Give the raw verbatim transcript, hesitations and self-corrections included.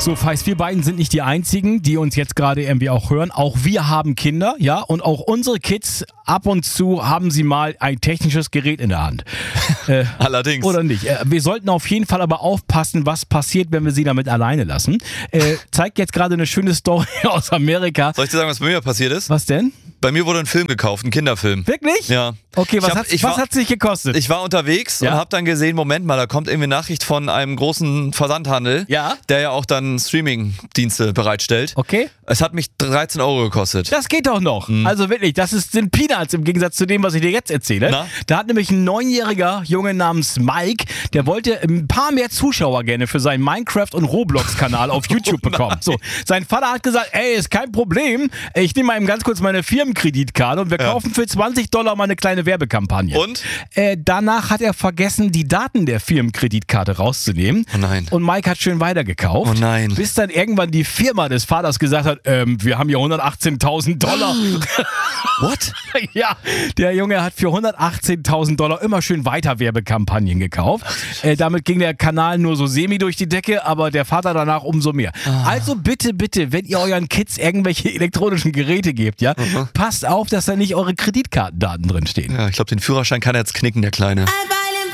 So, Feist, wir beiden sind nicht die Einzigen, die uns jetzt gerade irgendwie auch hören. Auch wir haben Kinder, ja, und auch unsere Kids, ab und zu haben sie mal ein technisches Gerät in der Hand. Äh, Allerdings. Oder nicht. Äh, wir sollten auf jeden Fall aber aufpassen, was passiert, wenn wir sie damit alleine lassen. Äh, zeigt jetzt gerade eine schöne Story aus Amerika. Soll ich dir sagen, was bei mir passiert ist? Was denn? Bei mir wurde ein Film gekauft, ein Kinderfilm. Wirklich? Ja. Okay, was hab, hat was hat sich gekostet? Ich war unterwegs Ja. und habe dann gesehen, Moment mal, da kommt irgendwie eine Nachricht von einem großen Versandhandel, Ja. der ja auch dann Streaming-Dienste bereitstellt. Okay. Es hat mich dreizehn Euro gekostet. Das geht doch noch. Mhm. Also wirklich, das ist, sind Peanuts im Gegensatz zu dem, was ich dir jetzt erzähle. Na? Da hat nämlich ein neunjähriger Junge namens Mike, der wollte ein paar mehr Zuschauer gerne für seinen Minecraft- und Roblox-Kanal auf YouTube bekommen. So, sein Vater hat gesagt, ey, ist kein Problem, ich nehme mal eben ganz kurz meine Firmenkreditkarte und wir Ja. kaufen für zwanzig Dollar mal eine kleine Werbekampagne. Und? Äh, danach hat er vergessen, die Daten der Firmenkreditkarte rauszunehmen. Oh nein. Und Mike hat schön weitergekauft. Oh nein. Bis dann irgendwann die Firma des Vaters gesagt hat, ähm, wir haben hier hundertachtzehntausend Dollar. What? Ja, der Junge hat für hundertachtzehntausend Dollar immer schön weiter Werbekampagnen gekauft. Äh, damit ging der Kanal nur so semi durch die Decke, aber der Vater danach umso mehr. Ah. Also bitte, bitte, wenn ihr euren Kids irgendwelche elektronischen Geräte gebt, ja, Mhm. passt auf, dass da nicht eure Kreditkartendaten drin stehen. Ja, ich glaube, den Führerschein kann er jetzt knicken, der Kleine. Einfach